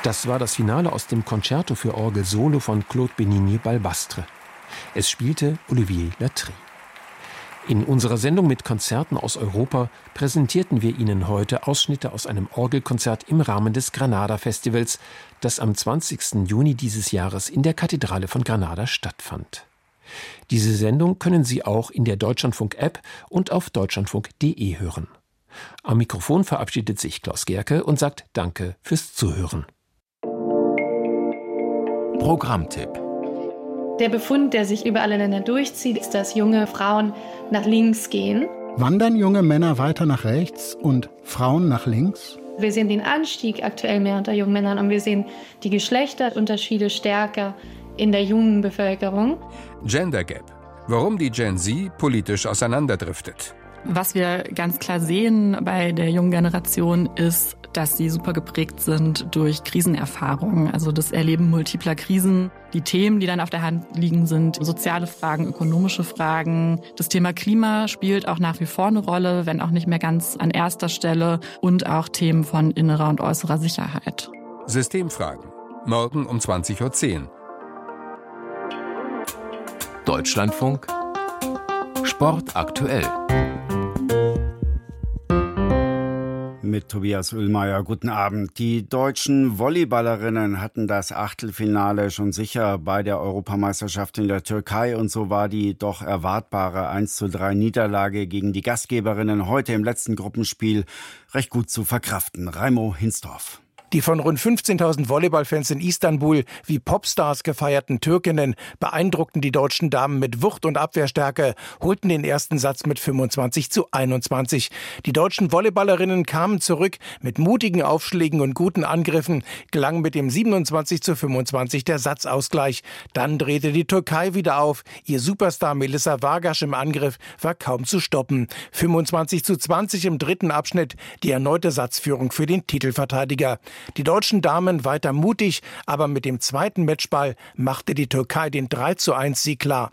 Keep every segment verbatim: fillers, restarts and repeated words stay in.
Das war das Finale aus dem Concerto für Orgel Solo von Claude Benigni-Balbastre. Es spielte Olivier Latry. In unserer Sendung mit Konzerten aus Europa präsentierten wir Ihnen heute Ausschnitte aus einem Orgelkonzert im Rahmen des Granada-Festivals, das am zwanzigsten Juni dieses Jahres in der Kathedrale von Granada stattfand. Diese Sendung können Sie auch in der Deutschlandfunk-App und auf deutschlandfunk punkt de hören. Am Mikrofon verabschiedet sich Klaus Gerke und sagt Danke fürs Zuhören. Programmtipp. Der Befund, der sich über alle Länder durchzieht, ist, dass junge Frauen nach links gehen. Wandern junge Männer weiter nach rechts und Frauen nach links? Wir sehen den Anstieg aktuell mehr unter jungen Männern und wir sehen die Geschlechterunterschiede stärker in der jungen Bevölkerung. Gender Gap. Warum die Gen Z politisch auseinanderdriftet. Was wir ganz klar sehen bei der jungen Generation ist, dass sie super geprägt sind durch Krisenerfahrungen, also das Erleben multipler Krisen. Die Themen, die dann auf der Hand liegen, sind soziale Fragen, ökonomische Fragen. Das Thema Klima spielt auch nach wie vor eine Rolle, wenn auch nicht mehr ganz an erster Stelle. Und auch Themen von innerer und äußerer Sicherheit. Systemfragen. Morgen um zwanzig Uhr zehn. Deutschlandfunk Sport aktuell. Mit Tobias Oehlmeier. Guten Abend. Die deutschen Volleyballerinnen hatten das Achtelfinale schon sicher bei der Europameisterschaft in der Türkei und so war die doch erwartbare eins zu drei Niederlage gegen die Gastgeberinnen heute im letzten Gruppenspiel recht gut zu verkraften. Raimo Hinsdorf. Die von rund fünfzehntausend Volleyballfans in Istanbul wie Popstars gefeierten Türkinnen beeindruckten die deutschen Damen mit Wucht und Abwehrstärke, holten den ersten Satz mit fünfundzwanzig zu einundzwanzig. Die deutschen Volleyballerinnen kamen zurück mit mutigen Aufschlägen und guten Angriffen, gelang mit dem siebenundzwanzig zu fünfundzwanzig der Satzausgleich. Dann drehte die Türkei wieder auf. Ihr Superstar Melissa Vargas im Angriff war kaum zu stoppen. fünfundzwanzig zu zwanzig im dritten Abschnitt, die erneute Satzführung für den Titelverteidiger. Die deutschen Damen weiter mutig, aber mit dem zweiten Matchball machte die Türkei den drei zu eins Sieg klar.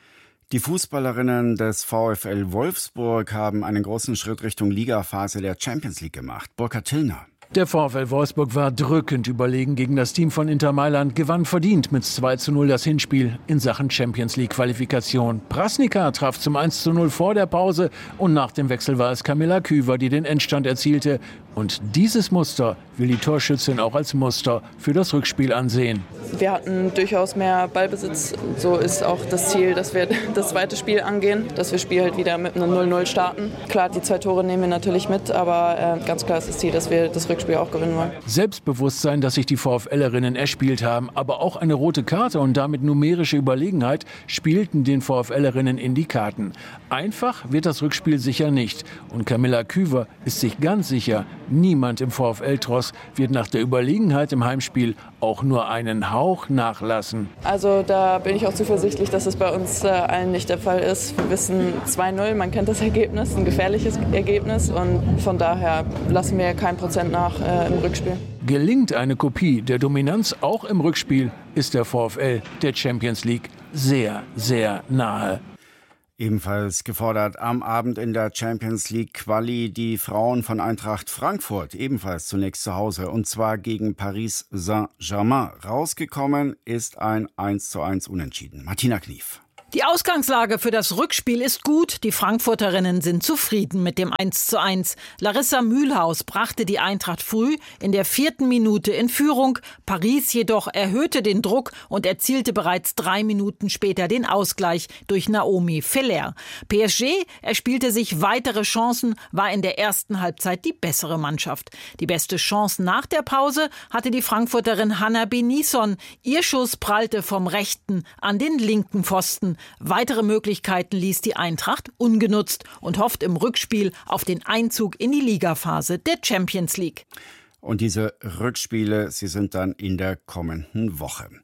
Die Fußballerinnen des VfL Wolfsburg haben einen großen Schritt Richtung Ligaphase der Champions League gemacht. Burkhard Tillner. Der VfL Wolfsburg war drückend überlegen gegen das Team von Inter Mailand, gewann verdient mit zwei zu null das Hinspiel in Sachen Champions League Qualifikation. Prasnica traf zum eins zu null vor der Pause und nach dem Wechsel war es Kamila Küver, die den Endstand erzielte. Und dieses Muster will die Torschützin auch als Muster für das Rückspiel ansehen. Wir hatten durchaus mehr Ballbesitz. So ist auch das Ziel, dass wir das zweite Spiel angehen, dass wir das Spiel halt wieder mit einem null null starten. Klar, die zwei Tore nehmen wir natürlich mit, aber äh, ganz klar ist das Ziel, dass wir das Rückspiel auch gewinnen wollen. Selbstbewusstsein, das sich die VfLerinnen erspielt haben, aber auch eine rote Karte und damit numerische Überlegenheit spielten den VfLerinnen in die Karten. Einfach wird das Rückspiel sicher nicht. Und Kamila Küver ist sich ganz sicher, niemand im VfL-Tross wird nach der Überlegenheit im Heimspiel auch nur einen Hauch nachlassen. Also da bin ich auch zuversichtlich, dass es bei uns äh, allen nicht der Fall ist. Wir wissen zwei null, man kennt das Ergebnis, ein gefährliches Ergebnis und von daher lassen wir kein Prozent nach äh, im Rückspiel. Gelingt eine Kopie der Dominanz auch im Rückspiel, ist der VfL der Champions League sehr, sehr nahe. Ebenfalls gefordert am Abend in der Champions League Quali die Frauen von Eintracht Frankfurt, ebenfalls zunächst zu Hause, und zwar gegen Paris Saint-Germain. Rausgekommen ist ein eins zu eins Unentschieden. Martina Knief. Die Ausgangslage für das Rückspiel ist gut. Die Frankfurterinnen sind zufrieden mit dem eins zu eins. Larissa Mühlhaus brachte die Eintracht früh in der vierten Minute in Führung. Paris jedoch erhöhte den Druck und erzielte bereits drei Minuten später den Ausgleich durch Naomi Feller. P S G erspielte sich weitere Chancen, war in der ersten Halbzeit die bessere Mannschaft. Die beste Chance nach der Pause hatte die Frankfurterin Hannah Benison. Ihr Schuss prallte vom rechten an den linken Pfosten. Weitere Möglichkeiten ließ die Eintracht ungenutzt und hofft im Rückspiel auf den Einzug in die Ligaphase der Champions League. Und diese Rückspiele, sie sind dann in der kommenden Woche.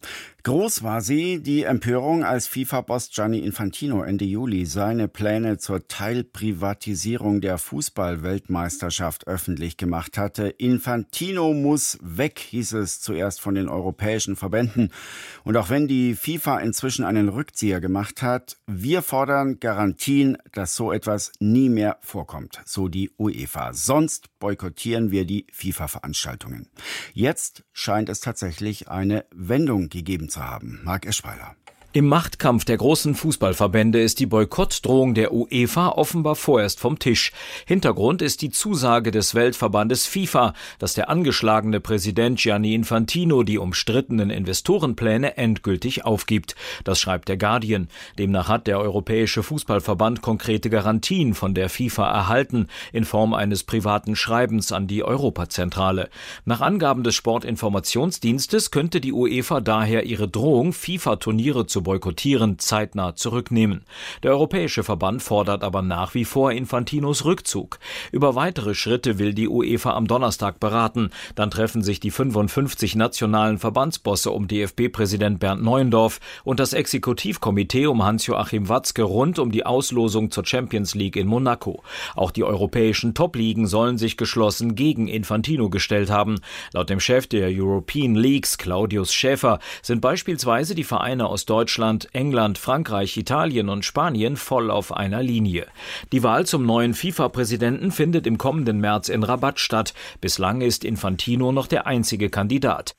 Groß war sie, die Empörung, als FIFA-Boss Gianni Infantino Ende Juli seine Pläne zur Teilprivatisierung der Fußball-Weltmeisterschaft öffentlich gemacht hatte. Infantino muss weg, hieß es zuerst von den europäischen Verbänden. Und auch wenn die FIFA inzwischen einen Rückzieher gemacht hat, wir fordern Garantien, dass so etwas nie mehr vorkommt, so die UEFA. Sonst boykottieren wir die FIFA-Veranstaltungen. Jetzt scheint es tatsächlich eine Wendung gegeben zu haben. Marc Eschweiler. Im Machtkampf der großen Fußballverbände ist die Boykottdrohung der UEFA offenbar vorerst vom Tisch. Hintergrund ist die Zusage des Weltverbandes FIFA, dass der angeschlagene Präsident Gianni Infantino die umstrittenen Investorenpläne endgültig aufgibt. Das schreibt der Guardian. Demnach hat der Europäische Fußballverband konkrete Garantien von der FIFA erhalten, in Form eines privaten Schreibens an die Europazentrale. Nach Angaben des Sportinformationsdienstes könnte die UEFA daher ihre Drohung, FIFA-Turniere zu boykottieren, zeitnah zurücknehmen. Der Europäische Verband fordert aber nach wie vor Infantinos Rückzug. Über weitere Schritte will die UEFA am Donnerstag beraten. Dann treffen sich die fünfundfünfzig nationalen Verbandsbosse um D F B-Präsident Bernd Neuendorf und das Exekutivkomitee um Hans-Joachim Watzke rund um die Auslosung zur Champions League in Monaco. Auch die europäischen Top-Ligen sollen sich geschlossen gegen Infantino gestellt haben. Laut dem Chef der European Leagues, Claudius Schäfer, sind beispielsweise die Vereine aus Deutschland, England, Frankreich, Italien und Spanien voll auf einer Linie. Die Wahl zum neuen FIFA-Präsidenten findet im kommenden März in Rabat statt. Bislang ist Infantino noch der einzige Kandidat.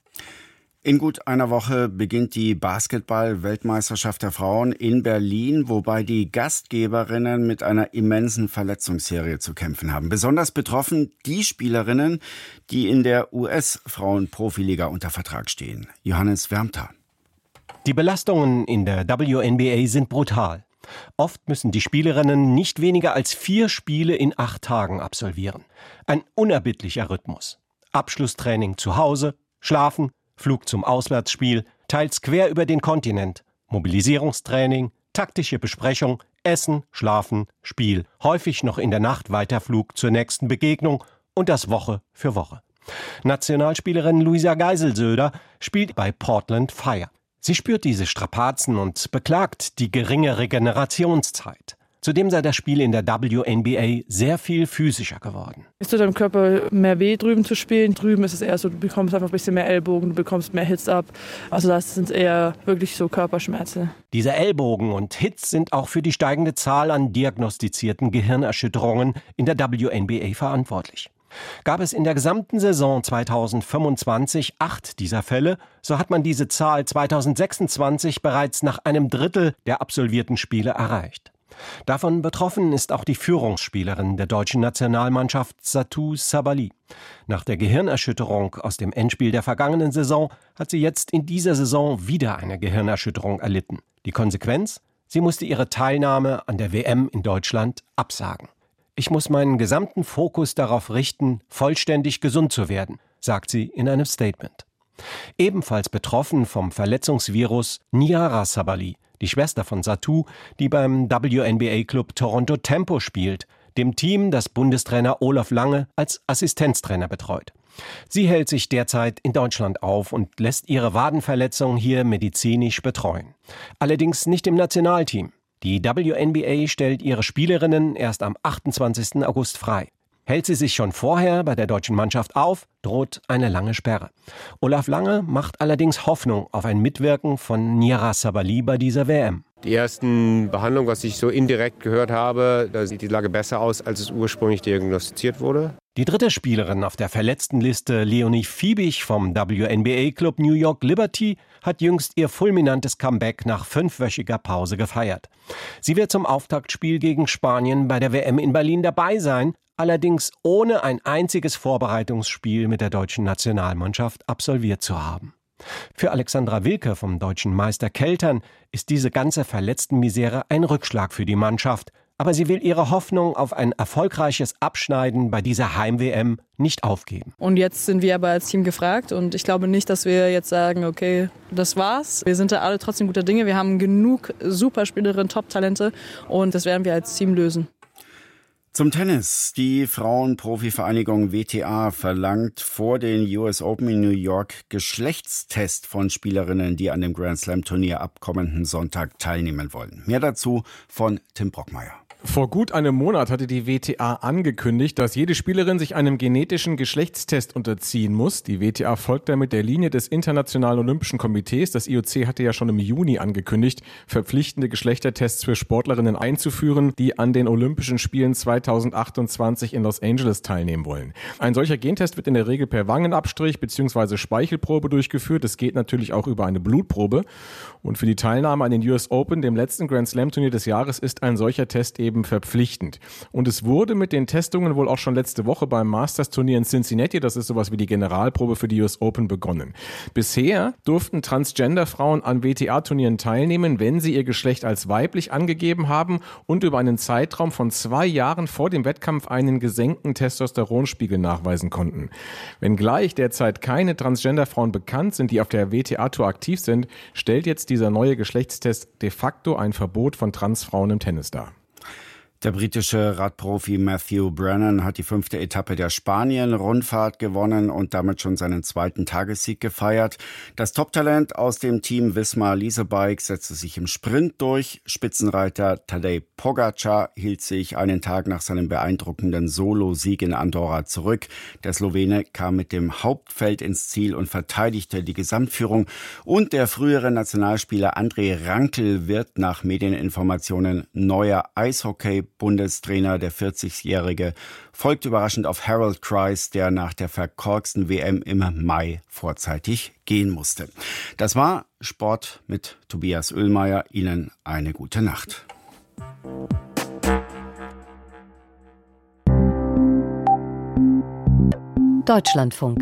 In gut einer Woche beginnt die Basketball-Weltmeisterschaft der Frauen in Berlin, wobei die Gastgeberinnen mit einer immensen Verletzungsserie zu kämpfen haben. Besonders betroffen die Spielerinnen, die in der U S-Frauen-Profiliga unter Vertrag stehen. Johannes Wärmter. Die Belastungen in der W N B A sind brutal. Oft müssen die Spielerinnen nicht weniger als vier Spiele in acht Tagen absolvieren. Ein unerbittlicher Rhythmus. Abschlusstraining zu Hause, Schlafen, Flug zum Auswärtsspiel, teils quer über den Kontinent, Mobilisierungstraining, taktische Besprechung, Essen, Schlafen, Spiel, häufig noch in der Nacht Weiterflug zur nächsten Begegnung und das Woche für Woche. Nationalspielerin Luisa Geiselsöder spielt bei Portland Fire. Sie spürt diese Strapazen und beklagt die geringe Regenerationszeit. Zudem sei das Spiel in der W N B A sehr viel physischer geworden. Es tut deinem Körper mehr weh, drüben zu spielen. Drüben ist es eher so, du bekommst einfach ein bisschen mehr Ellbogen, du bekommst mehr Hits ab. Also das sind eher wirklich so Körperschmerzen. Diese Ellbogen und Hits sind auch für die steigende Zahl an diagnostizierten Gehirnerschütterungen in der W N B A verantwortlich. Gab es in der gesamten Saison zweitausendfünfundzwanzig acht dieser Fälle, so hat man diese Zahl zweitausendsechsundzwanzig bereits nach einem Drittel der absolvierten Spiele erreicht. Davon betroffen ist auch die Führungsspielerin der deutschen Nationalmannschaft Satou Sabali. Nach der Gehirnerschütterung aus dem Endspiel der vergangenen Saison hat sie jetzt in dieser Saison wieder eine Gehirnerschütterung erlitten. Die Konsequenz? Sie musste ihre Teilnahme an der W M in Deutschland absagen. Ich muss meinen gesamten Fokus darauf richten, vollständig gesund zu werden, sagt sie in einem Statement. Ebenfalls betroffen vom Verletzungsvirus Niara Sabali, die Schwester von Satou, die beim W N B A-Club Toronto Tempo spielt, dem Team, das Bundestrainer Olaf Lange als Assistenztrainer betreut. Sie hält sich derzeit in Deutschland auf und lässt ihre Wadenverletzung hier medizinisch betreuen. Allerdings nicht im Nationalteam. Die W N B A stellt ihre Spielerinnen erst am achtundzwanzigsten August frei. Hält sie sich schon vorher bei der deutschen Mannschaft auf, droht eine lange Sperre. Olaf Lange macht allerdings Hoffnung auf ein Mitwirken von Niara Sabali bei dieser W M. Die ersten Behandlungen, was ich so indirekt gehört habe, da sieht die Lage besser aus, als es ursprünglich diagnostiziert wurde. Die dritte Spielerin auf der verletzten Liste, Leonie Fiebig vom W N B A-Club New York Liberty, hat jüngst ihr fulminantes Comeback nach fünfwöchiger Pause gefeiert. Sie wird zum Auftaktspiel gegen Spanien bei der W M in Berlin dabei sein, allerdings ohne ein einziges Vorbereitungsspiel mit der deutschen Nationalmannschaft absolviert zu haben. Für Alexandra Wilke vom deutschen Meister Keltern ist diese ganze Verletztenmisere ein Rückschlag für die Mannschaft. Aber sie will ihre Hoffnung auf ein erfolgreiches Abschneiden bei dieser Heim-W M nicht aufgeben. Und jetzt sind wir aber als Team gefragt und ich glaube nicht, dass wir jetzt sagen, okay, das war's. Wir sind da alle trotzdem guter Dinge. Wir haben genug Superspielerinnen, Top-Talente und das werden wir als Team lösen. Zum Tennis. Die Frauenprofi-Vereinigung W T A verlangt vor den U S Open in New York Geschlechtstest von Spielerinnen, die an dem Grand Slam-Turnier ab kommenden Sonntag teilnehmen wollen. Mehr dazu von Tim Brockmeier. Vor gut einem Monat hatte die W T A angekündigt, dass jede Spielerin sich einem genetischen Geschlechtstest unterziehen muss. Die W T A folgt damit der Linie des Internationalen Olympischen Komitees. Das I O C hatte ja schon im Juni angekündigt, verpflichtende Geschlechtertests für Sportlerinnen einzuführen, die an den Olympischen Spielen zweitausendachtundzwanzig in Los Angeles teilnehmen wollen. Ein solcher Gentest wird in der Regel per Wangenabstrich bzw. Speichelprobe durchgeführt. Es geht natürlich auch über eine Blutprobe. Und für die Teilnahme an den U S Open, dem letzten Grand Slam Turnier des Jahres, ist ein solcher Test eben verpflichtend. Und es wurde mit den Testungen wohl auch schon letzte Woche beim Masters-Turnier in Cincinnati, das ist sowas wie die Generalprobe für die U S Open, begonnen. Bisher durften Transgender-Frauen an W T A-Turnieren teilnehmen, wenn sie ihr Geschlecht als weiblich angegeben haben und über einen Zeitraum von zwei Jahren vor dem Wettkampf einen gesenkten Testosteronspiegel nachweisen konnten. Wenngleich derzeit keine Transgender-Frauen bekannt sind, die auf der W T A-Tour aktiv sind, stellt jetzt dieser neue Geschlechtstest de facto ein Verbot von Transfrauen im Tennis dar. Der britische Radprofi Matthew Brennan hat die fünfte Etappe der Spanien-Rundfahrt gewonnen und damit schon seinen zweiten Tagessieg gefeiert. Das Top-Talent aus dem Team Visma Leasebike setzte sich im Sprint durch. Spitzenreiter Tadej Pogačar hielt sich einen Tag nach seinem beeindruckenden Solo-Sieg in Andorra zurück. Der Slowene kam mit dem Hauptfeld ins Ziel und verteidigte die Gesamtführung. Und der frühere Nationalspieler André Rankel wird nach Medieninformationen neuer Eishockey Bundestrainer. Der vierzigjährige folgt überraschend auf Harold Kreis, der nach der verkorksten W M im Mai vorzeitig gehen musste. Das war Sport mit Tobias Oehlmeier. Ihnen eine gute Nacht. Deutschlandfunk.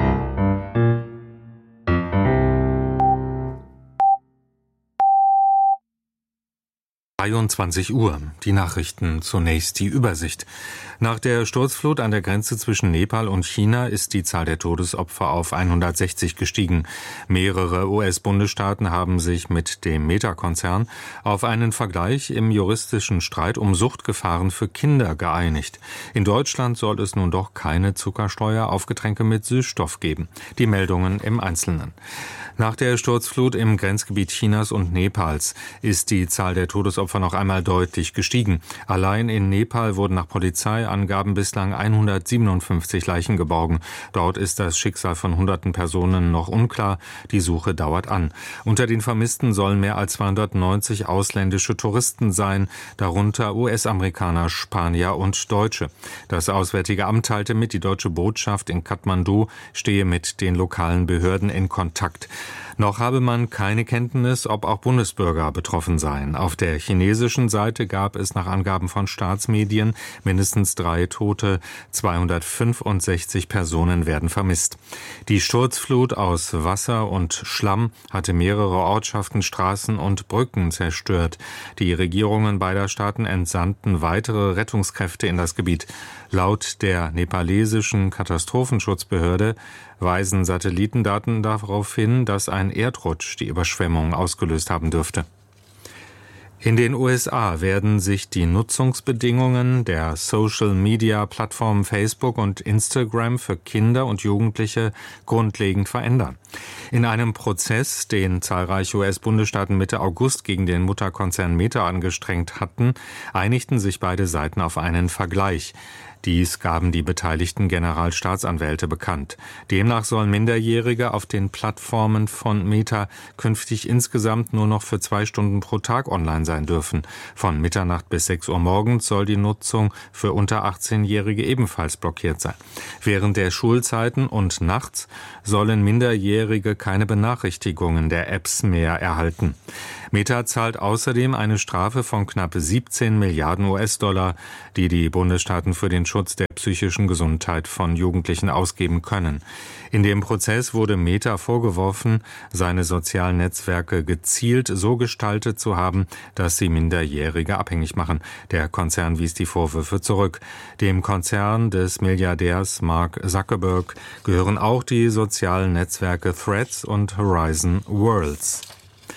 dreiundzwanzig Uhr. Die Nachrichten, zunächst die Übersicht. Nach der Sturzflut an der Grenze zwischen Nepal und China ist die Zahl der Todesopfer auf hundertsechzig gestiegen. Mehrere U S-Bundesstaaten haben sich mit dem Meta-Konzern auf einen Vergleich im juristischen Streit um Suchtgefahren für Kinder geeinigt. In Deutschland soll es nun doch keine Zuckersteuer auf Getränke mit Süßstoff geben. Die Meldungen im Einzelnen. Nach der Sturzflut im Grenzgebiet Chinas und Nepals ist die Zahl der Todesopfer noch einmal deutlich gestiegen. Allein in Nepal wurden nach Polizeiangaben bislang hundertsiebenundfünfzig Leichen geborgen. Dort ist das Schicksal von hunderten Personen noch unklar. Die Suche dauert an. Unter den Vermissten sollen mehr als zweihundertneunzig ausländische Touristen sein, darunter U S-Amerikaner, Spanier und Deutsche. Das Auswärtige Amt teilte mit, die deutsche Botschaft in Kathmandu stehe mit den lokalen Behörden in Kontakt. Noch habe man keine Kenntnis, ob auch Bundesbürger betroffen seien. Auf der chinesischen Seite gab es nach Angaben von Staatsmedien mindestens drei Tote, zweihundertfünfundsechzig Personen werden vermisst. Die Sturzflut aus Wasser und Schlamm hatte mehrere Ortschaften, Straßen und Brücken zerstört. Die Regierungen beider Staaten entsandten weitere Rettungskräfte in das Gebiet. Laut der nepalesischen Katastrophenschutzbehörde weisen Satellitendaten darauf hin, dass ein Erdrutsch die Überschwemmung ausgelöst haben dürfte. In den U S A werden sich die Nutzungsbedingungen der Social-Media-Plattformen Facebook und Instagram für Kinder und Jugendliche grundlegend verändern. In einem Prozess, den zahlreiche U S-Bundesstaaten Mitte August gegen den Mutterkonzern Meta angestrengt hatten, einigten sich beide Seiten auf einen Vergleich. Dies gaben die beteiligten Generalstaatsanwälte bekannt. Demnach sollen Minderjährige auf den Plattformen von Meta künftig insgesamt nur noch für zwei Stunden pro Tag online sein dürfen. Von Mitternacht bis sechs Uhr morgens soll die Nutzung für unter achtzehnjährige ebenfalls blockiert sein. Während der Schulzeiten und nachts sollen Minderjährige keine Benachrichtigungen der Apps mehr erhalten. Meta zahlt außerdem eine Strafe von knapp siebzehn Milliarden U S-Dollar, die die Bundesstaaten für den Schutz der psychischen Gesundheit von Jugendlichen ausgeben können. In dem Prozess wurde Meta vorgeworfen, seine sozialen Netzwerke gezielt so gestaltet zu haben, dass sie Minderjährige abhängig machen. Der Konzern wies die Vorwürfe zurück. Dem Konzern des Milliardärs Mark Zuckerberg gehören auch die sozialen Netzwerke Threads und Horizon Worlds.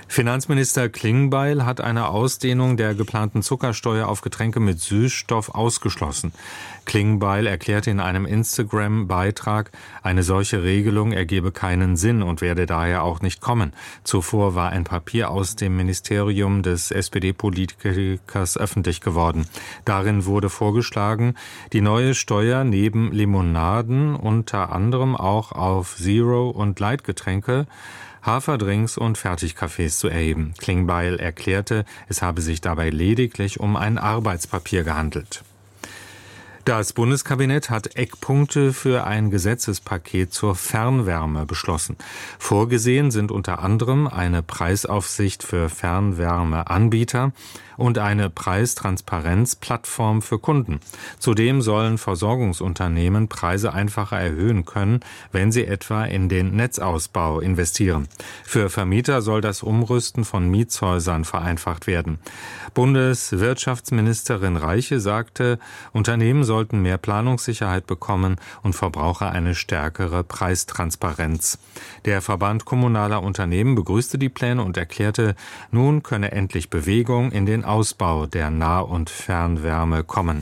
Finanzminister Klingbeil hat eine Ausdehnung der geplanten Zuckersteuer auf Getränke mit Süßstoff ausgeschlossen. Klingbeil erklärte in einem Instagram-Beitrag, eine solche Regelung ergebe keinen Sinn und werde daher auch nicht kommen. Zuvor war ein Papier aus dem Ministerium des S P D-Politikers öffentlich geworden. Darin wurde vorgeschlagen, die neue Steuer neben Limonaden unter anderem auch auf Zero- und Light-Getränke, Haferdrinks und Fertigkaffees zu erheben. Klingbeil erklärte, es habe sich dabei lediglich um ein Arbeitspapier gehandelt. Das Bundeskabinett hat Eckpunkte für ein Gesetzespaket zur Fernwärme beschlossen. Vorgesehen sind unter anderem eine Preisaufsicht für Fernwärmeanbieter und eine Preistransparenzplattform für Kunden. Zudem sollen Versorgungsunternehmen Preise einfacher erhöhen können, wenn sie etwa in den Netzausbau investieren. Für Vermieter soll das Umrüsten von Mietshäusern vereinfacht werden. Bundeswirtschaftsministerin Reiche sagte, Unternehmen sollten mehr Planungssicherheit bekommen und Verbraucher eine stärkere Preistransparenz. Der Verband kommunaler Unternehmen begrüßte die Pläne und erklärte, nun könne endlich Bewegung in den Ausbau der Nah- und Fernwärme kommen.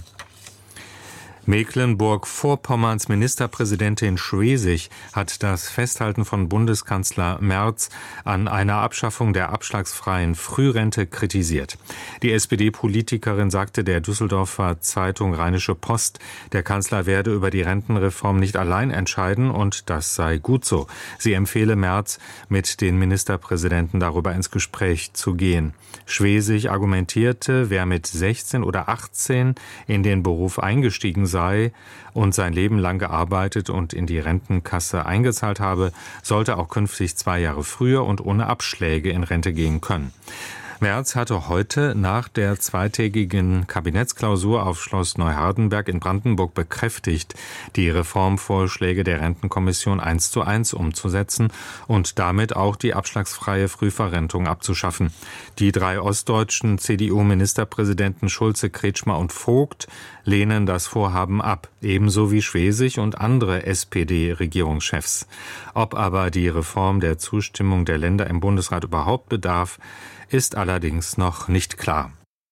Mecklenburg-Vorpommerns Ministerpräsidentin Schwesig hat das Festhalten von Bundeskanzler Merz an einer Abschaffung der abschlagsfreien Frührente kritisiert. Die S P D-Politikerin sagte der Düsseldorfer Zeitung Rheinische Post, der Kanzler werde über die Rentenreform nicht allein entscheiden und das sei gut so. Sie empfehle Merz, mit den Ministerpräsidenten darüber ins Gespräch zu gehen. Schwesig argumentierte, wer mit sechzehn oder achtzehn in den Beruf eingestiegen sei, sei und sein Leben lang gearbeitet und in die Rentenkasse eingezahlt habe, sollte auch künftig zwei Jahre früher und ohne Abschläge in Rente gehen können. Merz hatte heute nach der zweitägigen Kabinettsklausur auf Schloss Neuhardenberg in Brandenburg bekräftigt, die Reformvorschläge der Rentenkommission eins zu eins umzusetzen und damit auch die abschlagsfreie Frühverrentung abzuschaffen. Die drei ostdeutschen C D U-Ministerpräsidenten Schulze, Kretschmer und Vogt lehnen das Vorhaben ab, ebenso wie Schwesig und andere S P D-Regierungschefs. Ob aber die Reform der Zustimmung der Länder im Bundesrat überhaupt bedarf, ist allerdings noch nicht klar.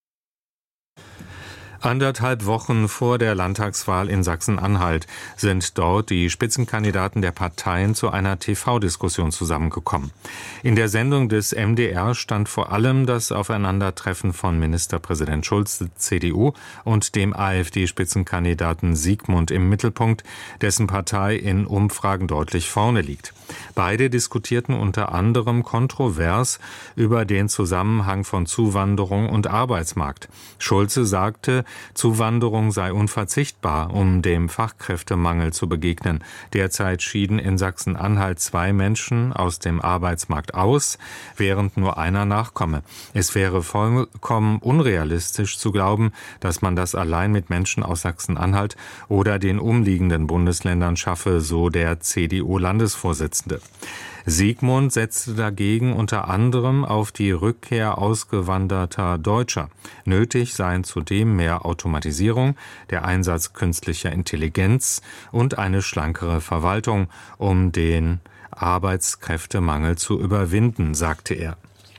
Anderthalb Wochen vor der Landtagswahl in Sachsen-Anhalt sind dort die Spitzenkandidaten der Parteien zu einer T V-Diskussion zusammengekommen. In der Sendung des M D R stand vor allem das Aufeinandertreffen von Ministerpräsident Schulz, C D U, und dem AfD-Spitzenkandidaten Siegmund im Mittelpunkt, dessen Partei in Umfragen deutlich vorne liegt. Beide diskutierten unter anderem kontrovers über den Zusammenhang von Zuwanderung und Arbeitsmarkt. Schulze sagte, Zuwanderung sei unverzichtbar, um dem Fachkräftemangel zu begegnen. Derzeit schieden in Sachsen-Anhalt zwei Menschen aus dem Arbeitsmarkt aus, während nur einer nachkomme. Es wäre vollkommen unrealistisch zu glauben, dass man das allein mit Menschen aus Sachsen-Anhalt oder den umliegenden Bundesländern schaffe, so der C D U-Landesvorsitzende. Siegmund setzte dagegen unter anderem auf die Rückkehr ausgewanderter Deutscher. Nötig seien zudem mehr Automatisierung, der Einsatz künstlicher Intelligenz und eine schlankere Verwaltung, um den Arbeitskräftemangel zu überwinden, sagte er.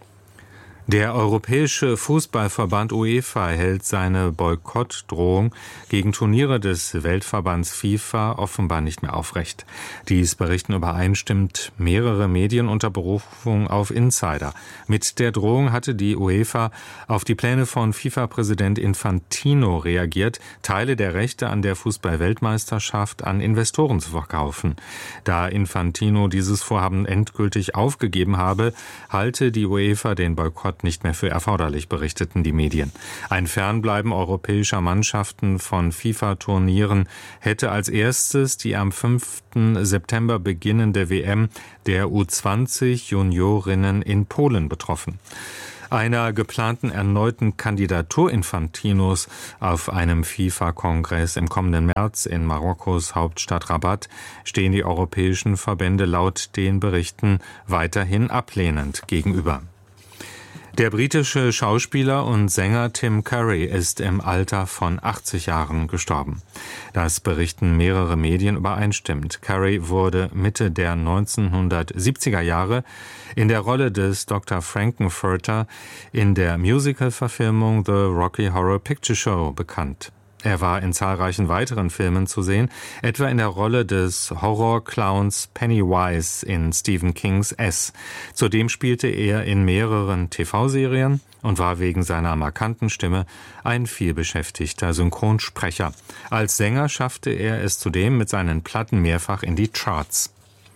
Der Europäische Fußballverband UEFA hält seine Boykottdrohung gegen Turniere des Weltverbands FIFA offenbar nicht mehr aufrecht. Dies berichten übereinstimmend mehrere Medien unter Berufung auf Insider. Mit der Drohung hatte die UEFA auf die Pläne von FIFA-Präsident Infantino reagiert, Teile der Rechte an der Fußball-Weltmeisterschaft an Investoren zu verkaufen. Da Infantino dieses Vorhaben endgültig aufgegeben habe, halte die UEFA den Boykott nicht mehr für erforderlich, berichteten die Medien. Ein Fernbleiben europäischer Mannschaften von FIFA-Turnieren hätte als erstes die am fünften September beginnende W M der U zwanzig Juniorinnen in Polen betroffen. Einer geplanten erneuten Kandidatur Infantinos auf einem FIFA-Kongress im kommenden März in Marokkos Hauptstadt Rabat stehen die europäischen Verbände laut den Berichten weiterhin ablehnend gegenüber. Der britische Schauspieler und Sänger Tim Curry ist im Alter von achtzig Jahren gestorben. Das berichten mehrere Medien übereinstimmend. Curry wurde Mitte der neunzehnhundertsiebziger Jahre in der Rolle des Doktor Frankenfurter in der Musical-Verfilmung The Rocky Horror Picture Show bekannt. Er war in zahlreichen weiteren Filmen zu sehen, etwa in der Rolle des Horror-Clowns Pennywise in Stephen Kings S. Zudem spielte er in mehreren T V-Serien und war wegen seiner markanten Stimme ein vielbeschäftigter Synchronsprecher. Als Sänger schaffte er es zudem mit seinen Platten mehrfach in die Charts.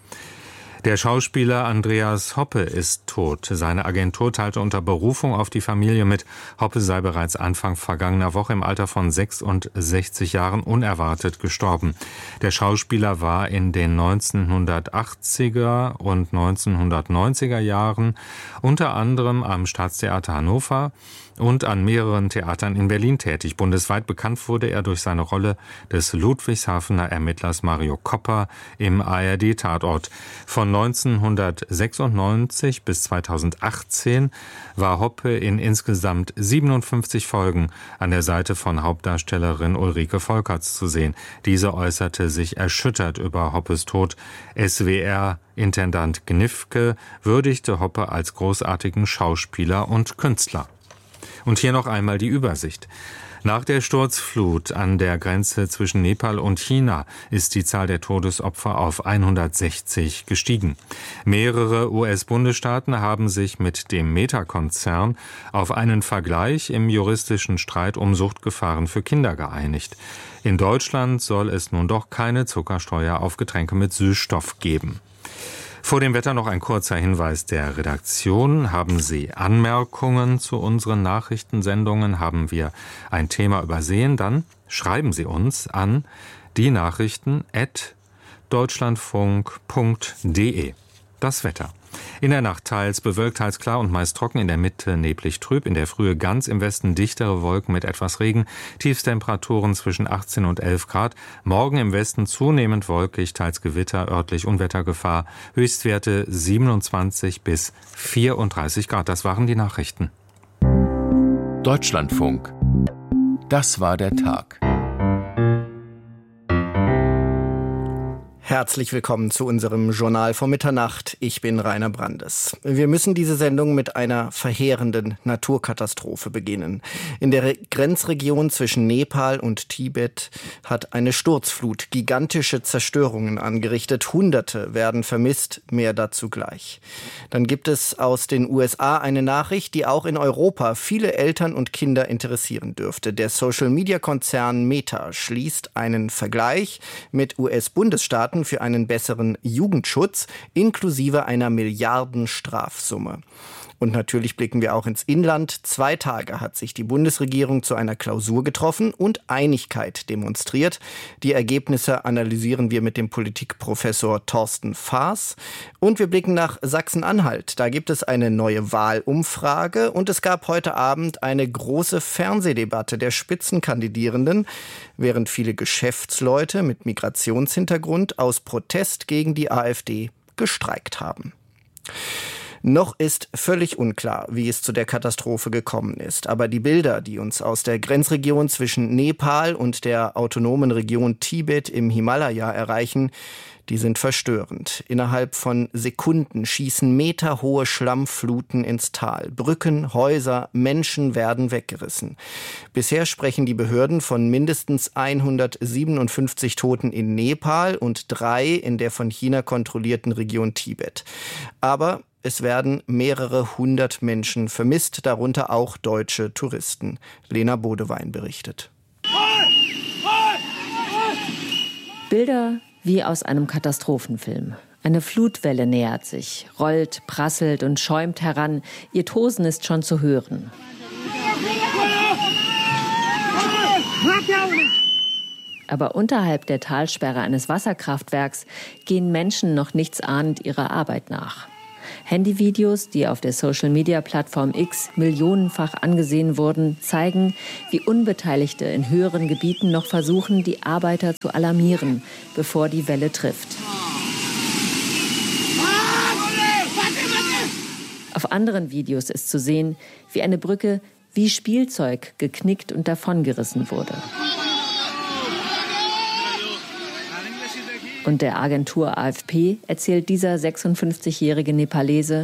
Der Schauspieler Andreas Hoppe ist tot. Seine Agentur teilte unter Berufung auf die Familie mit, Hoppe sei bereits Anfang vergangener Woche im Alter von sechsundsechzig Jahren unerwartet gestorben. Der Schauspieler war in den neunzehnhundertachtziger und neunzehnhundertneunziger Jahren unter anderem am Staatstheater Hannover und an mehreren Theatern in Berlin tätig. Bundesweit bekannt wurde er durch seine Rolle des Ludwigshafener Ermittlers Mario Kopper im A R D-Tatort. Von neunzehnhundertsechsundneunzig bis zweitausendachtzehn war Hoppe in insgesamt siebenundfünfzig Folgen an der Seite von Hauptdarstellerin Ulrike Volkerts zu sehen. Diese äußerte sich erschüttert über Hoppes Tod. S W R-Intendant Gnifke würdigte Hoppe als großartigen Schauspieler und Künstler. Und hier noch einmal die Übersicht. Nach der Sturzflut an der Grenze zwischen Nepal und China ist die Zahl der Todesopfer auf hundertsechzig gestiegen. Mehrere U S-Bundesstaaten haben sich mit dem Meta-Konzern auf einen Vergleich im juristischen Streit um Suchtgefahren für Kinder geeinigt. In Deutschland soll es nun doch keine Zuckersteuer auf Getränke mit Süßstoff geben. Vor dem Wetter noch ein kurzer Hinweis der Redaktion. Haben Sie Anmerkungen zu unseren Nachrichtensendungen? Haben wir ein Thema übersehen? Dann schreiben Sie uns an die Nachrichten at deutschlandfunk punkt de. Das Wetter. In der Nacht teils bewölkt, teils klar und meist trocken, in der Mitte neblig trüb, in der Frühe ganz im Westen dichtere Wolken mit etwas Regen, Tiefstemperaturen zwischen achtzehn und elf Grad, morgen im Westen zunehmend wolkig, teils Gewitter, örtlich Unwettergefahr, Höchstwerte siebenundzwanzig bis vierunddreißig Grad. Das waren die Nachrichten. Deutschlandfunk. Das war der Tag. Herzlich willkommen zu unserem Journal vor Mitternacht. Ich bin Rainer Brandes. Wir müssen diese Sendung mit einer verheerenden Naturkatastrophe beginnen. In der Grenzregion zwischen Nepal und Tibet hat eine Sturzflut gigantische Zerstörungen angerichtet. Hunderte werden vermisst, mehr dazu gleich. Dann gibt es aus den U S A eine Nachricht, die auch in Europa viele Eltern und Kinder interessieren dürfte. Der Social-Media-Konzern Meta schließt einen Vergleich mit U S-Bundesstaaten für einen besseren Jugendschutz, inklusive einer Milliardenstrafsumme. Und natürlich blicken wir auch ins Inland. Zwei Tage hat sich die Bundesregierung zu einer Klausur getroffen und Einigkeit demonstriert. Die Ergebnisse analysieren wir mit dem Politikprofessor Thorsten Faas. Und wir blicken nach Sachsen-Anhalt. Da gibt es eine neue Wahlumfrage und es gab heute Abend eine große Fernsehdebatte der Spitzenkandidierenden, während viele Geschäftsleute mit Migrationshintergrund aus Protest gegen die AfD gestreikt haben. Noch ist völlig unklar, wie es zu der Katastrophe gekommen ist. Aber die Bilder, die uns aus der Grenzregion zwischen Nepal und der autonomen Region Tibet im Himalaya erreichen, die sind verstörend. Innerhalb von Sekunden schießen meterhohe Schlammfluten ins Tal. Brücken, Häuser, Menschen werden weggerissen. Bisher sprechen die Behörden von mindestens hundertsiebenundfünfzig Toten in Nepal und drei in der von China kontrollierten Region Tibet. Aber es werden mehrere hundert Menschen vermisst, darunter auch deutsche Touristen. Lena Bodewein berichtet. Bilder wie aus einem Katastrophenfilm. Eine Flutwelle nähert sich, rollt, prasselt und schäumt heran. Ihr Tosen ist schon zu hören. Aber unterhalb der Talsperre eines Wasserkraftwerks gehen Menschen noch nichtsahnend ihrer Arbeit nach. Handyvideos, die auf der Social-Media-Plattform X millionenfach angesehen wurden, zeigen, wie Unbeteiligte in höheren Gebieten noch versuchen, die Arbeiter zu alarmieren, bevor die Welle trifft. Auf anderen Videos ist zu sehen, wie eine Brücke wie Spielzeug geknickt und davongerissen wurde. Und der Agentur A F P erzählt dieser sechsundfünfzigjährige Nepalese: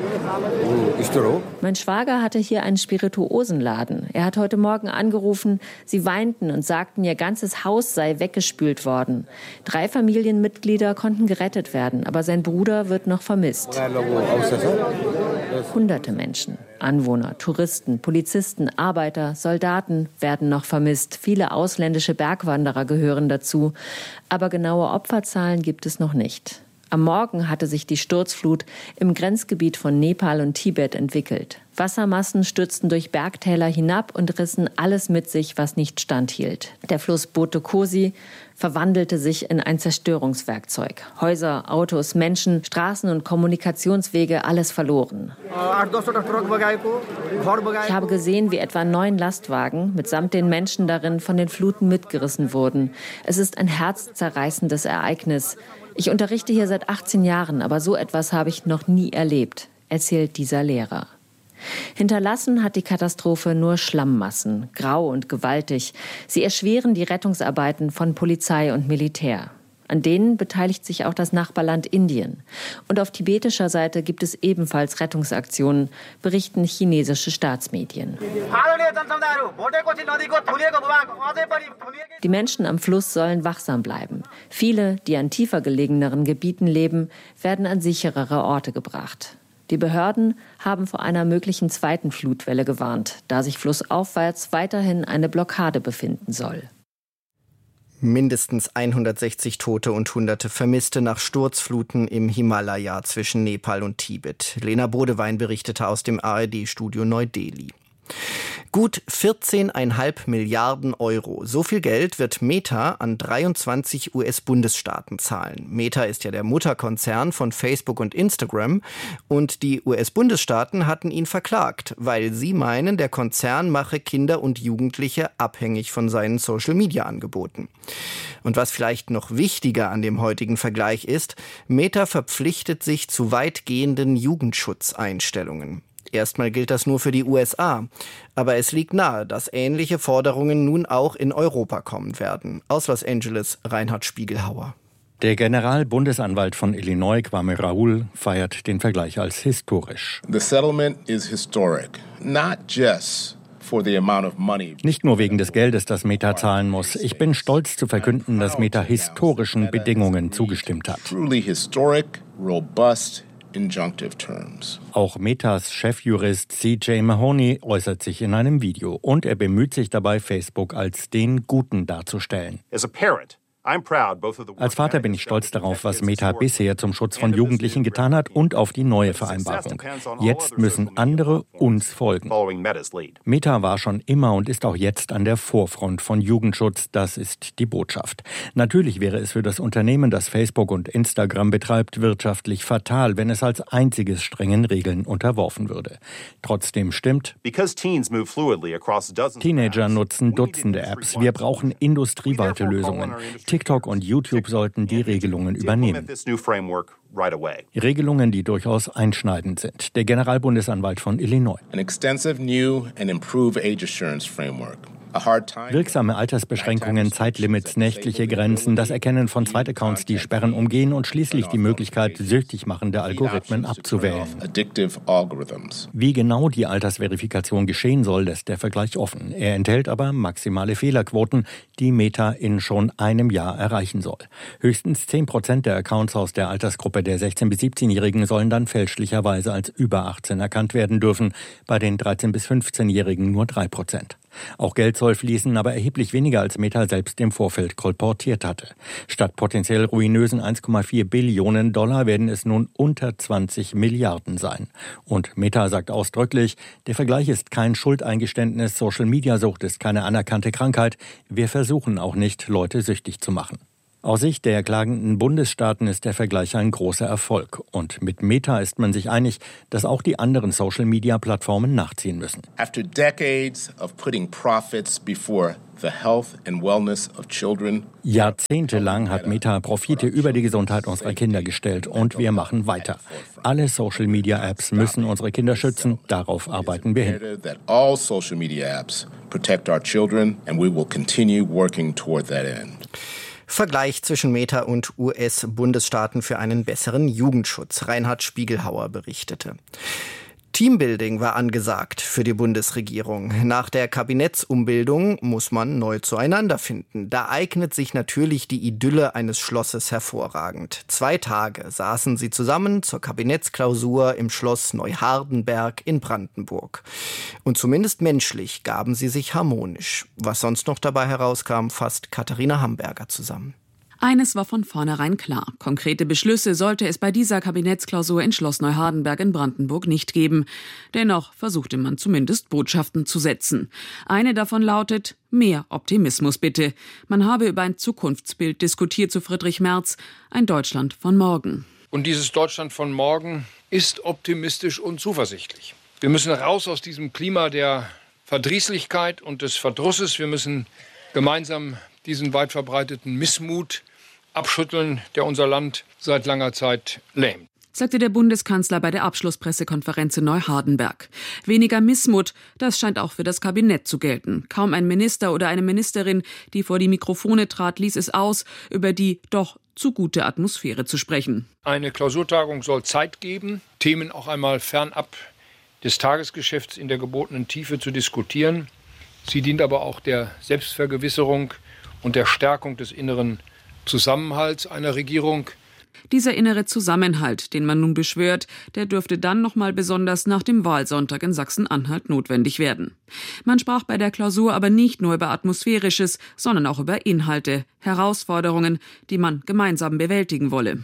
Mein Schwager hatte hier einen Spirituosenladen. Er hat heute Morgen angerufen, sie weinten und sagten, ihr ganzes Haus sei weggespült worden. Drei Familienmitglieder konnten gerettet werden, aber sein Bruder wird noch vermisst. Hunderte Menschen, Anwohner, Touristen, Polizisten, Arbeiter, Soldaten werden noch vermisst. Viele ausländische Bergwanderer gehören dazu. Aber genaue Opferzahlen gibt es noch nicht. Am Morgen hatte sich die Sturzflut im Grenzgebiet von Nepal und Tibet entwickelt. Wassermassen stürzten durch Bergtäler hinab und rissen alles mit sich, was nicht standhielt. Der Fluss Boto Kosi verwandelte sich in ein Zerstörungswerkzeug. Häuser, Autos, Menschen, Straßen und Kommunikationswege, alles verloren. Ich habe gesehen, wie etwa neun Lastwagen mitsamt den Menschen darin von den Fluten mitgerissen wurden. Es ist ein herzzerreißendes Ereignis. Ich unterrichte hier seit achtzehn Jahren, aber so etwas habe ich noch nie erlebt, erzählt dieser Lehrer. Hinterlassen hat die Katastrophe nur Schlammmassen, grau und gewaltig. Sie erschweren die Rettungsarbeiten von Polizei und Militär. An denen beteiligt sich auch das Nachbarland Indien. Und auf tibetischer Seite gibt es ebenfalls Rettungsaktionen, berichten chinesische Staatsmedien. Die Menschen am Fluss sollen wachsam bleiben. Viele, die an tiefer gelegeneren Gebieten leben, werden an sicherere Orte gebracht. Die Behörden haben vor einer möglichen zweiten Flutwelle gewarnt, da sich flussaufwärts weiterhin eine Blockade befinden soll. Mindestens hundertsechzig Tote und Hunderte Vermisste nach Sturzfluten im Himalaya zwischen Nepal und Tibet. Lena Bodewein berichtete aus dem A R D-Studio Neu-Delhi. Gut vierzehn Komma fünf Milliarden Euro. So viel Geld wird Meta an dreiundzwanzig U S-Bundesstaaten zahlen. Meta ist ja der Mutterkonzern von Facebook und Instagram. Und die U S-Bundesstaaten hatten ihn verklagt, weil sie meinen, der Konzern mache Kinder und Jugendliche abhängig von seinen Social-Media-Angeboten. Und was vielleicht noch wichtiger an dem heutigen Vergleich ist, Meta verpflichtet sich zu weitgehenden Jugendschutzeinstellungen. Erstmal gilt das nur für die U S A. Aber es liegt nahe, dass ähnliche Forderungen nun auch in Europa kommen werden. Aus Los Angeles, Reinhard Spiegelhauer. Der Generalbundesanwalt von Illinois, Kwame Raoul, feiert den Vergleich als historisch. The settlement is historic, not just for the amount of money. Nicht nur wegen des Geldes, das Meta zahlen muss. Ich bin stolz zu verkünden, dass Meta historischen Bedingungen zugestimmt hat. Truly historic, robust, injunctive terms. Auch Metas Chefjurist C J Mahoney äußert sich in einem Video und er bemüht sich dabei, Facebook als den Guten darzustellen. As a parent, Als Vater bin ich stolz darauf, was Meta bisher zum Schutz von Jugendlichen getan hat und auf die neue Vereinbarung. Jetzt müssen andere uns folgen. Meta war schon immer und ist auch jetzt an der Vorfront von Jugendschutz. Das ist die Botschaft. Natürlich wäre es für das Unternehmen, das Facebook und Instagram betreibt, wirtschaftlich fatal, wenn es als einziges strengen Regeln unterworfen würde. Trotzdem stimmt, Teenager nutzen Dutzende Apps. Wir brauchen industrieweite Lösungen. TikTok und YouTube sollten die Regelungen übernehmen. Regelungen, die durchaus einschneidend sind. Der Generalbundesanwalt von Illinois. An extensive new and improved age assurance framework. Wirksame Altersbeschränkungen, Zeitlimits, nächtliche Grenzen, das Erkennen von Zweitaccounts, die Sperren umgehen und schließlich die Möglichkeit, süchtig machende Algorithmen abzuwählen. Wie genau die Altersverifikation geschehen soll, lässt der Vergleich offen. Er enthält aber maximale Fehlerquoten, die Meta in schon einem Jahr erreichen soll. Höchstens zehn Prozent der Accounts aus der Altersgruppe der sechzehn- bis siebzehnjährigen sollen dann fälschlicherweise als über achtzehn erkannt werden dürfen, bei den dreizehn- bis fünfzehnjährigen nur drei Prozent. Auch Geld soll fließen, aber erheblich weniger als Meta selbst im Vorfeld kolportiert hatte. Statt potenziell ruinösen eins Komma vier Billionen Dollar werden es nun unter zwanzig Milliarden sein. Und Meta sagt ausdrücklich, der Vergleich ist kein Schuldeingeständnis, Social-Media-Sucht ist keine anerkannte Krankheit. Wir versuchen auch nicht, Leute süchtig zu machen. Aus Sicht der klagenden Bundesstaaten ist der Vergleich ein großer Erfolg. Und mit Meta ist man sich einig, dass auch die anderen Social-Media-Plattformen nachziehen müssen. After decades of putting profits before the health and wellness of children. Jahrzehntelang hat Meta Profite über die Gesundheit unserer Kinder gestellt und wir machen weiter. Alle Social-Media-Apps müssen unsere Kinder schützen, darauf arbeiten wir hin. That all social media apps protect our children and we will continue working toward that end. Vergleich zwischen Meta und U S-Bundesstaaten für einen besseren Jugendschutz. Reinhard Spiegelhauer berichtete. Teambuilding war angesagt für die Bundesregierung. Nach der Kabinettsumbildung muss man neu zueinander finden. Da eignet sich natürlich die Idylle eines Schlosses hervorragend. Zwei Tage saßen sie zusammen zur Kabinettsklausur im Schloss Neuhardenberg in Brandenburg. Und zumindest menschlich gaben sie sich harmonisch. Was sonst noch dabei herauskam, fasst Katharina Hamburger zusammen. Eines war von vornherein klar. Konkrete Beschlüsse sollte es bei dieser Kabinettsklausur in Schloss Neuhardenberg in Brandenburg nicht geben. Dennoch versuchte man zumindest Botschaften zu setzen. Eine davon lautet: Mehr Optimismus bitte. Man habe über ein Zukunftsbild diskutiert zu Friedrich Merz, ein Deutschland von morgen. Und dieses Deutschland von morgen ist optimistisch und zuversichtlich. Wir müssen raus aus diesem Klima der Verdrießlichkeit und des Verdrusses. Wir müssen gemeinsam diesen weit verbreiteten Missmut abschütteln, der unser Land seit langer Zeit lähmt, sagte der Bundeskanzler bei der Abschlusspressekonferenz in Neuhardenberg. Weniger Missmut, das scheint auch für das Kabinett zu gelten. Kaum ein Minister oder eine Ministerin, die vor die Mikrofone trat, ließ es aus, über die doch zu gute Atmosphäre zu sprechen. Eine Klausurtagung soll Zeit geben, Themen auch einmal fernab des Tagesgeschäfts in der gebotenen Tiefe zu diskutieren. Sie dient aber auch der Selbstvergewisserung und der Stärkung des inneren Zusammenhalts einer Regierung. Dieser innere Zusammenhalt, den man nun beschwört, der dürfte dann noch mal besonders nach dem Wahlsonntag in Sachsen-Anhalt notwendig werden. Man sprach bei der Klausur aber nicht nur über Atmosphärisches, sondern auch über Inhalte, Herausforderungen, die man gemeinsam bewältigen wolle.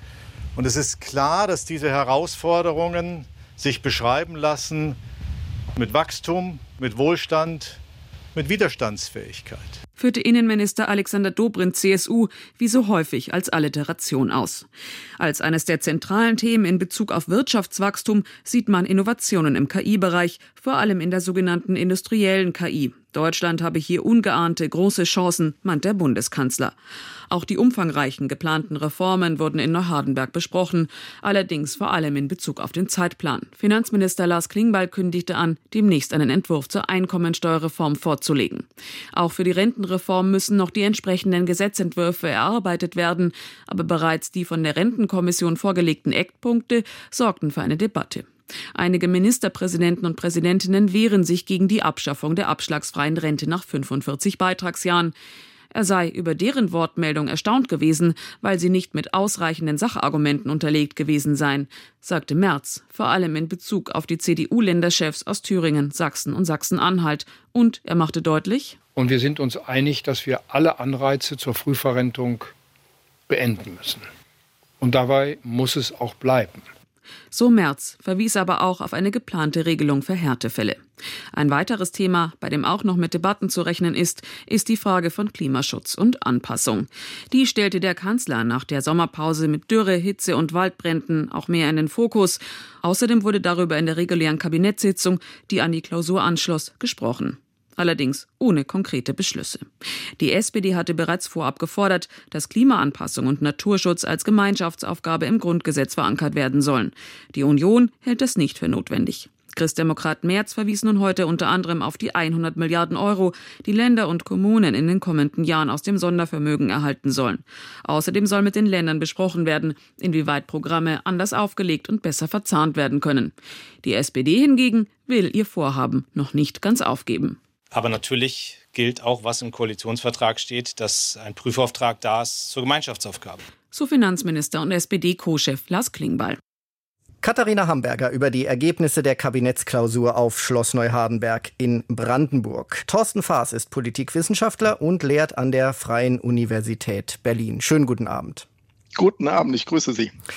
Und es ist klar, dass diese Herausforderungen sich beschreiben lassen mit Wachstum, mit Wohlstand, mit Widerstandsfähigkeit. Führte Innenminister Alexander Dobrindt, C S U, wie so häufig als Alliteration aus. Als eines der zentralen Themen in Bezug auf Wirtschaftswachstum sieht man Innovationen im K I-Bereich, vor allem in der sogenannten industriellen K I. Deutschland habe hier ungeahnte große Chancen, meint der Bundeskanzler. Auch die umfangreichen geplanten Reformen wurden in Neuhardenberg besprochen, allerdings vor allem in Bezug auf den Zeitplan. Finanzminister Lars Klingbeil kündigte an, demnächst einen Entwurf zur Einkommensteuerreform vorzulegen. Auch für die Rentenreform müssen noch die entsprechenden Gesetzentwürfe erarbeitet werden, aber bereits die von der Rentenkommission vorgelegten Eckpunkte sorgten für eine Debatte. Einige Ministerpräsidenten und Präsidentinnen wehren sich gegen die Abschaffung der abschlagsfreien Rente nach fünfundvierzig Beitragsjahren. Er sei über deren Wortmeldung erstaunt gewesen, weil sie nicht mit ausreichenden Sachargumenten unterlegt gewesen seien, sagte Merz, vor allem in Bezug auf die C D U-Länderchefs aus Thüringen, Sachsen und Sachsen-Anhalt. Und er machte deutlich: Und wir sind uns einig, dass wir alle Anreize zur Frühverrentung beenden müssen. Und dabei muss es auch bleiben. So Merz, verwies aber auch auf eine geplante Regelung für Härtefälle. Ein weiteres Thema, bei dem auch noch mit Debatten zu rechnen ist, ist die Frage von Klimaschutz und Anpassung. Die stellte der Kanzler nach der Sommerpause mit Dürre, Hitze und Waldbränden auch mehr in den Fokus. Außerdem wurde darüber in der regulären Kabinettssitzung, die an die Klausur anschloss, gesprochen. Allerdings ohne konkrete Beschlüsse. Die S P D hatte bereits vorab gefordert, dass Klimaanpassung und Naturschutz als Gemeinschaftsaufgabe im Grundgesetz verankert werden sollen. Die Union hält das nicht für notwendig. Christdemokrat Merz verwies nun heute unter anderem auf die hundert Milliarden Euro, die Länder und Kommunen in den kommenden Jahren aus dem Sondervermögen erhalten sollen. Außerdem soll mit den Ländern besprochen werden, inwieweit Programme anders aufgelegt und besser verzahnt werden können. Die S P D hingegen will ihr Vorhaben noch nicht ganz aufgeben. Aber natürlich gilt auch, was im Koalitionsvertrag steht, dass ein Prüfauftrag da ist zur Gemeinschaftsaufgabe. So Finanzminister und S P D-Co-Chef Lars Klingbeil. Katharina Hamburger über die Ergebnisse der Kabinettsklausur auf Schloss Neuhardenberg in Brandenburg. Thorsten Faas ist Politikwissenschaftler und lehrt an der Freien Universität Berlin. Schönen guten Abend. Guten Abend, ich grüße Sie.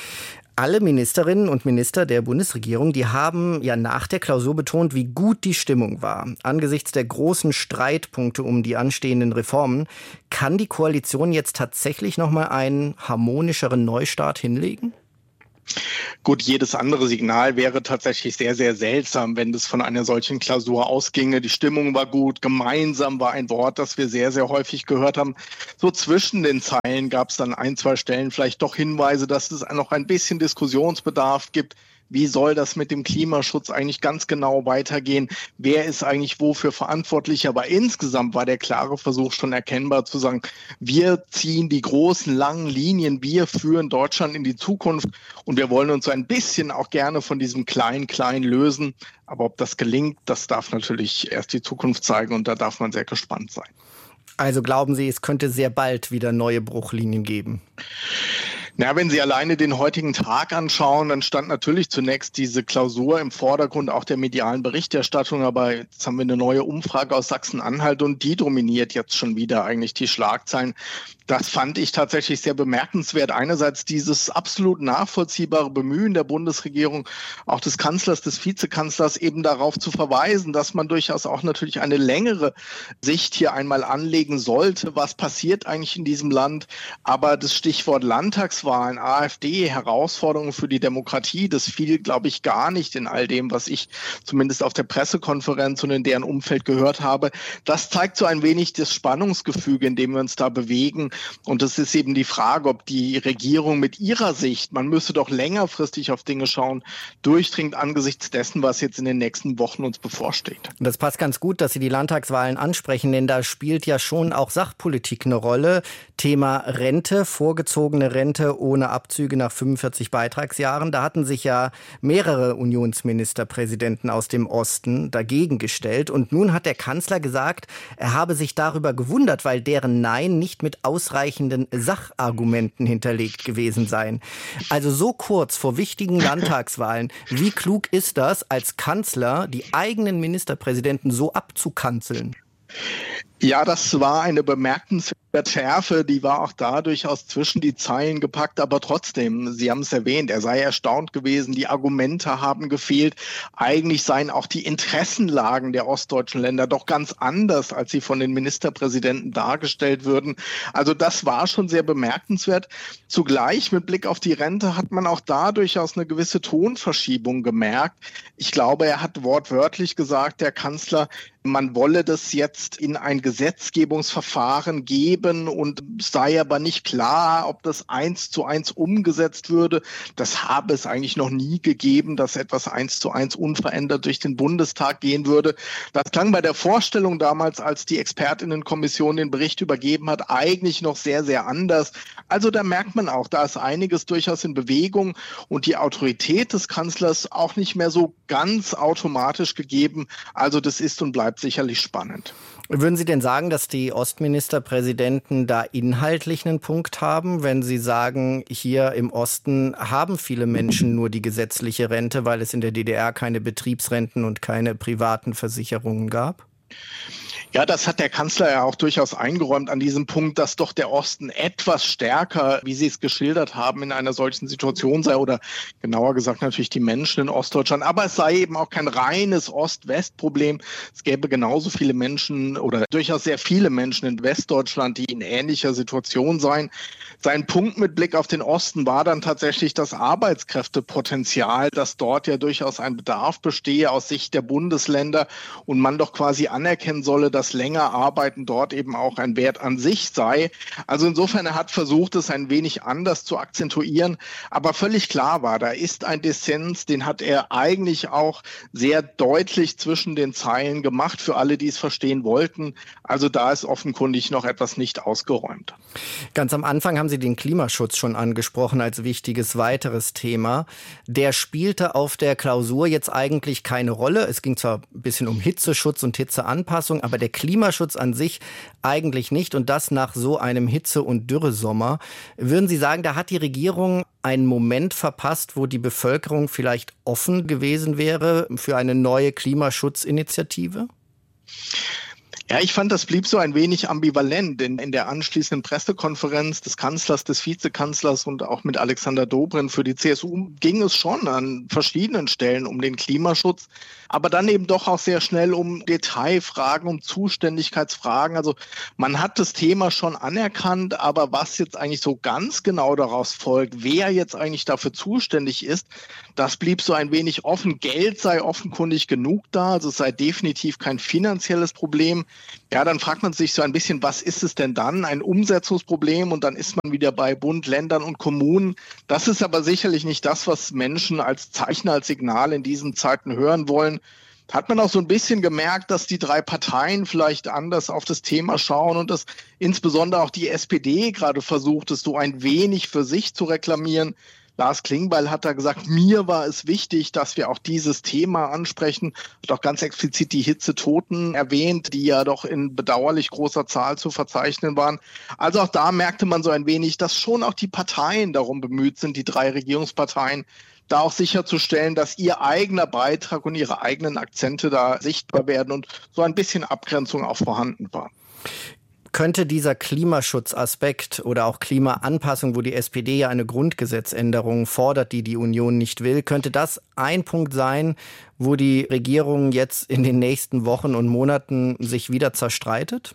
Alle Ministerinnen und Minister der Bundesregierung, die haben ja nach der Klausur betont, wie gut die Stimmung war. Angesichts der großen Streitpunkte um die anstehenden Reformen, kann die Koalition jetzt tatsächlich noch mal einen harmonischeren Neustart hinlegen? Gut, jedes andere Signal wäre tatsächlich sehr, sehr seltsam, wenn das von einer solchen Klausur ausginge. Die Stimmung war gut, gemeinsam war ein Wort, das wir sehr, sehr häufig gehört haben. So zwischen den Zeilen gab es dann ein, zwei Stellen vielleicht doch Hinweise, dass es noch ein bisschen Diskussionsbedarf gibt. Wie soll das mit dem Klimaschutz eigentlich ganz genau weitergehen? Wer ist eigentlich wofür verantwortlich? Aber insgesamt war der klare Versuch schon erkennbar zu sagen, wir ziehen die großen, langen Linien, wir führen Deutschland in die Zukunft und wir wollen uns so ein bisschen auch gerne von diesem Klein-Klein lösen. Aber ob das gelingt, das darf natürlich erst die Zukunft zeigen und da darf man sehr gespannt sein. Also glauben Sie, es könnte sehr bald wieder neue Bruchlinien geben? Na, wenn Sie alleine den heutigen Tag anschauen, dann stand natürlich zunächst diese Klausur im Vordergrund auch der medialen Berichterstattung. Aber jetzt haben wir eine neue Umfrage aus Sachsen-Anhalt und die dominiert jetzt schon wieder eigentlich die Schlagzeilen. Das fand ich tatsächlich sehr bemerkenswert. Einerseits dieses absolut nachvollziehbare Bemühen der Bundesregierung, auch des Kanzlers, des Vizekanzlers, eben darauf zu verweisen, dass man durchaus auch natürlich eine längere Sicht hier einmal anlegen sollte. Was passiert eigentlich in diesem Land? Aber das Stichwort Landtagswahlen, AfD, Herausforderungen für die Demokratie, das fiel, glaube ich, gar nicht in all dem, was ich zumindest auf der Pressekonferenz und in deren Umfeld gehört habe. Das zeigt so ein wenig das Spannungsgefüge, in dem wir uns da bewegen. Und es ist eben die Frage, ob die Regierung mit ihrer Sicht, man müsse doch längerfristig auf Dinge schauen, durchdringt angesichts dessen, was jetzt in den nächsten Wochen uns bevorsteht. Das passt ganz gut, dass Sie die Landtagswahlen ansprechen, denn da spielt ja schon auch Sachpolitik eine Rolle. Thema Rente, vorgezogene Rente ohne Abzüge nach fünfundvierzig Beitragsjahren. Da hatten sich ja mehrere Unionsministerpräsidenten aus dem Osten dagegen gestellt. Und nun hat der Kanzler gesagt, er habe sich darüber gewundert, weil deren Nein nicht mit ausreichenden Sachargumenten hinterlegt gewesen seien. Also so kurz vor wichtigen Landtagswahlen, wie klug ist das, als Kanzler die eigenen Ministerpräsidenten so abzukanzeln? Ja, das war eine bemerkenswerte Schärfe, die war auch da durchaus zwischen die Zeilen gepackt, aber trotzdem, Sie haben es erwähnt, er sei erstaunt gewesen, die Argumente haben gefehlt. Eigentlich seien auch die Interessenlagen der ostdeutschen Länder doch ganz anders, als sie von den Ministerpräsidenten dargestellt würden. Also das war schon sehr bemerkenswert. Zugleich mit Blick auf die Rente hat man auch da durchaus eine gewisse Tonverschiebung gemerkt. Ich glaube, er hat wortwörtlich gesagt, der Kanzler, man wolle das jetzt in ein Gesetzgebungsverfahren geben und sei aber nicht klar, ob das eins zu eins umgesetzt würde. Das habe es eigentlich noch nie gegeben, dass etwas eins zu eins unverändert durch den Bundestag gehen würde. Das klang bei der Vorstellung damals, als die Expertinnenkommission den Bericht übergeben hat, eigentlich noch sehr, sehr anders. Also da merkt man auch, da ist einiges durchaus in Bewegung und die Autorität des Kanzlers auch nicht mehr so ganz automatisch gegeben. Also das ist und bleibt sicherlich spannend. Würden Sie denn sagen, dass die Ostministerpräsidenten da inhaltlich einen Punkt haben, wenn Sie sagen, hier im Osten haben viele Menschen nur die gesetzliche Rente, weil es in der D D R keine Betriebsrenten und keine privaten Versicherungen gab? Ja, das hat der Kanzler ja auch durchaus eingeräumt an diesem Punkt, dass doch der Osten etwas stärker, wie Sie es geschildert haben, in einer solchen Situation sei oder genauer gesagt natürlich die Menschen in Ostdeutschland. Aber es sei eben auch kein reines Ost-West-Problem. Es gäbe genauso viele Menschen oder durchaus sehr viele Menschen in Westdeutschland, die in ähnlicher Situation seien. Sein Punkt mit Blick auf den Osten war dann tatsächlich das Arbeitskräftepotenzial, dass dort ja durchaus ein Bedarf bestehe aus Sicht der Bundesländer und man doch quasi anerkennen solle, dass länger Arbeiten dort eben auch ein Wert an sich sei. Also insofern, er hat versucht, es ein wenig anders zu akzentuieren, aber völlig klar war, da ist ein Dissens, den hat er eigentlich auch sehr deutlich zwischen den Zeilen gemacht, für alle, die es verstehen wollten. Also da ist offenkundig noch etwas nicht ausgeräumt. Ganz am Anfang haben Sie den Klimaschutz schon angesprochen als wichtiges weiteres Thema. Der spielte auf der Klausur jetzt eigentlich keine Rolle. Es ging zwar ein bisschen um Hitzeschutz und Hitzeanpassung, aber der Klimaschutz an sich eigentlich nicht. Und das nach so einem Hitze- und Dürresommer. Würden Sie sagen, da hat die Regierung einen Moment verpasst, wo die Bevölkerung vielleicht offen gewesen wäre für eine neue Klimaschutzinitiative? Ja, ich fand, das blieb so ein wenig ambivalent, denn in der anschließenden Pressekonferenz des Kanzlers, des Vizekanzlers und auch mit Alexander Dobrindt für die C S U ging es schon an verschiedenen Stellen um den Klimaschutz, aber dann eben doch auch sehr schnell um Detailfragen, um Zuständigkeitsfragen. Also man hat das Thema schon anerkannt, aber was jetzt eigentlich so ganz genau daraus folgt, wer jetzt eigentlich dafür zuständig ist, das blieb so ein wenig offen. Geld sei offenkundig genug da, also es sei definitiv kein finanzielles Problem. Ja, dann fragt man sich so ein bisschen, was ist es denn dann? Ein Umsetzungsproblem und dann ist man wieder bei Bund, Ländern und Kommunen. Das ist aber sicherlich nicht das, was Menschen als Zeichen, als Signal in diesen Zeiten hören wollen. Hat man auch so ein bisschen gemerkt, dass die drei Parteien vielleicht anders auf das Thema schauen und dass insbesondere auch die S P D gerade versucht, es so ein wenig für sich zu reklamieren. Lars Klingbeil hat da gesagt, mir war es wichtig, dass wir auch dieses Thema ansprechen. Hat auch ganz explizit die Hitzetoten erwähnt, die ja doch in bedauerlich großer Zahl zu verzeichnen waren. Also auch da merkte man so ein wenig, dass schon auch die Parteien darum bemüht sind, die drei Regierungsparteien, da auch sicherzustellen, dass ihr eigener Beitrag und ihre eigenen Akzente da sichtbar werden und so ein bisschen Abgrenzung auch vorhanden war. Könnte dieser Klimaschutzaspekt oder auch Klimaanpassung, wo die S P D ja eine Grundgesetzänderung fordert, die die Union nicht will, könnte das ein Punkt sein, wo die Regierung jetzt in den nächsten Wochen und Monaten sich wieder zerstreitet?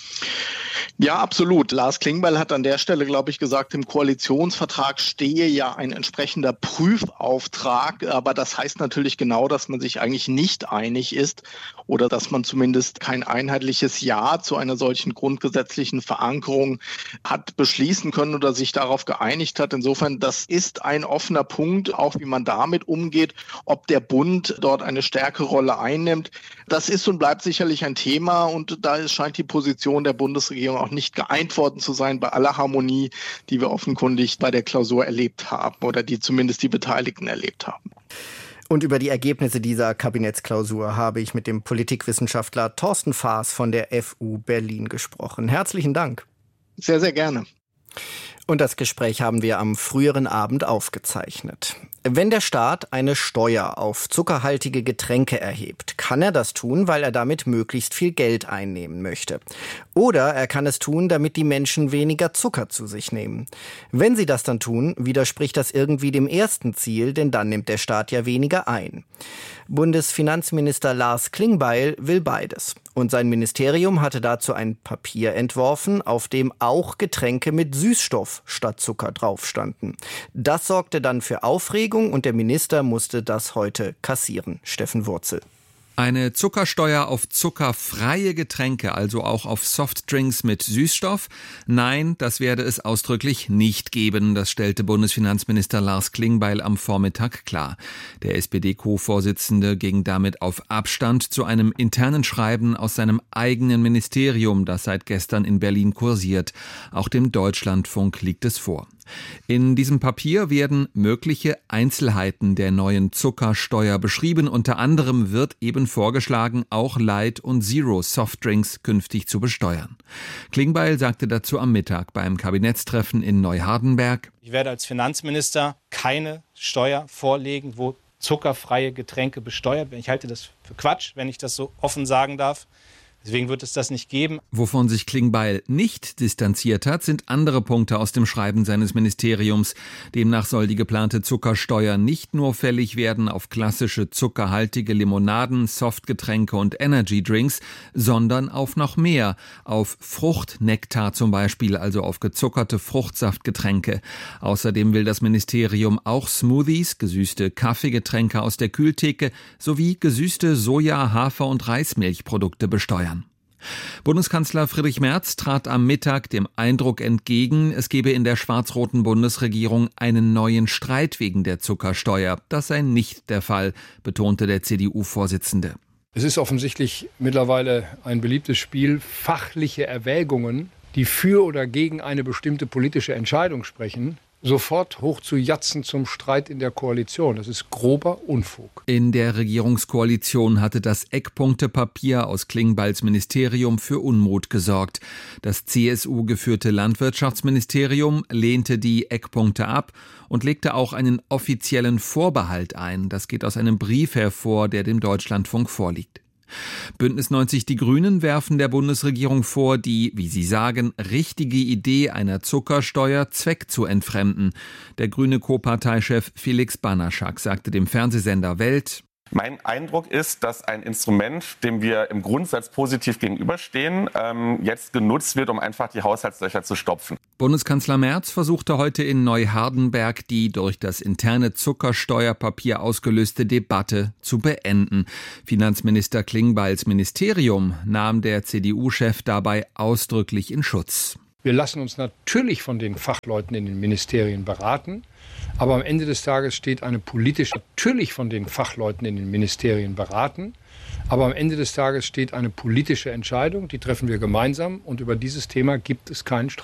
Ja, absolut. Lars Klingbeil hat an der Stelle, glaube ich, gesagt, im Koalitionsvertrag stehe ja ein entsprechender Prüfauftrag. Aber das heißt natürlich genau, dass man sich eigentlich nicht einig ist oder dass man zumindest kein einheitliches Ja zu einer solchen grundgesetzlichen Verankerung hat beschließen können oder sich darauf geeinigt hat. Insofern, das ist ein offener Punkt, auch wie man damit umgeht, ob der Bund dort eine stärkere Rolle einnimmt. Das ist und bleibt sicherlich ein Thema und da scheint die Position der Bundesregierung auch nicht geeint worden zu sein bei aller Harmonie, die wir offenkundig bei der Klausur erlebt haben oder die zumindest die Beteiligten erlebt haben. Und über die Ergebnisse dieser Kabinettsklausur habe ich mit dem Politikwissenschaftler Thorsten Faas von der F U Berlin gesprochen. Herzlichen Dank. Sehr, sehr gerne. Und das Gespräch haben wir am früheren Abend aufgezeichnet. Wenn der Staat eine Steuer auf zuckerhaltige Getränke erhebt, kann er das tun, weil er damit möglichst viel Geld einnehmen möchte. Oder er kann es tun, damit die Menschen weniger Zucker zu sich nehmen. Wenn sie das dann tun, widerspricht das irgendwie dem ersten Ziel, denn dann nimmt der Staat ja weniger ein. Bundesfinanzminister Lars Klingbeil will beides. Und sein Ministerium hatte dazu ein Papier entworfen, auf dem auch Getränke mit Süßstoff statt Zucker drauf standen. Das sorgte dann für Aufregung und der Minister musste das heute kassieren. Steffen Wurzel. Eine Zuckersteuer auf zuckerfreie Getränke, also auch auf Softdrinks mit Süßstoff? Nein, das werde es ausdrücklich nicht geben, das stellte Bundesfinanzminister Lars Klingbeil am Vormittag klar. Der S P D-Co-Vorsitzende ging damit auf Abstand zu einem internen Schreiben aus seinem eigenen Ministerium, das seit gestern in Berlin kursiert. Auch dem Deutschlandfunk liegt es vor. In diesem Papier werden mögliche Einzelheiten der neuen Zuckersteuer beschrieben. Unter anderem wird eben vorgeschlagen, auch Light- und Zero-Softdrinks künftig zu besteuern. Klingbeil sagte dazu am Mittag beim Kabinettstreffen in Neuhardenberg: Ich werde als Finanzminister keine Steuer vorlegen, wo zuckerfreie Getränke besteuert werden. Ich halte das für Quatsch, wenn ich das so offen sagen darf. Deswegen wird es das nicht geben. Wovon sich Klingbeil nicht distanziert hat, sind andere Punkte aus dem Schreiben seines Ministeriums. Demnach soll die geplante Zuckersteuer nicht nur fällig werden auf klassische zuckerhaltige Limonaden, Softgetränke und Energydrinks, sondern auf noch mehr. Auf Fruchtnektar zum Beispiel, also auf gezuckerte Fruchtsaftgetränke. Außerdem will das Ministerium auch Smoothies, gesüßte Kaffeegetränke aus der Kühltheke sowie gesüßte Soja-, Hafer- und Reismilchprodukte besteuern. Bundeskanzler Friedrich Merz trat am Mittag dem Eindruck entgegen, es gebe in der schwarz-roten Bundesregierung einen neuen Streit wegen der Zuckersteuer. Das sei nicht der Fall, betonte der C D U-Vorsitzende. Es ist offensichtlich mittlerweile ein beliebtes Spiel, fachliche Erwägungen, die für oder gegen eine bestimmte politische Entscheidung sprechen, sofort hoch zu jatzen zum Streit in der Koalition. Das ist grober Unfug. In der Regierungskoalition hatte das Eckpunktepapier aus Klingbeils Ministerium für Unmut gesorgt. Das C S U-geführte Landwirtschaftsministerium lehnte die Eckpunkte ab und legte auch einen offiziellen Vorbehalt ein. Das geht aus einem Brief hervor, der dem Deutschlandfunk vorliegt. Bündnis neunzig Die Grünen werfen der Bundesregierung vor, die, wie sie sagen, richtige Idee einer Zuckersteuer zweckzuentfremden. Der grüne Co-Parteichef Felix Banaschak sagte dem Fernsehsender Welt: Mein Eindruck ist, dass ein Instrument, dem wir im Grundsatz positiv gegenüberstehen, ähm, jetzt genutzt wird, um einfach die Haushaltslöcher zu stopfen. Bundeskanzler Merz versuchte heute in Neuhardenberg die durch das interne Zuckersteuerpapier ausgelöste Debatte zu beenden. Finanzminister Klingbeils Ministerium nahm der C D U-Chef dabei ausdrücklich in Schutz. Wir lassen uns natürlich von den Fachleuten in den Ministerien beraten, aber am Ende des Tages steht eine politische, natürlich von den Fachleuten in den Ministerien beraten, aber am Ende des Tages steht eine politische Entscheidung, die treffen wir gemeinsam und über dieses Thema gibt es keinen Streit.